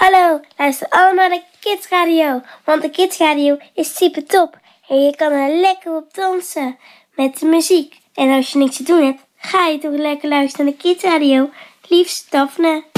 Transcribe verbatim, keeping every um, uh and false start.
Hallo, luister allemaal naar Kids Radio, want de Kids Radio is super top. En je kan er lekker op dansen met de muziek. En als je niks te doen hebt, ga je toch lekker luisteren naar de Kids Radio. Liefst Daphne.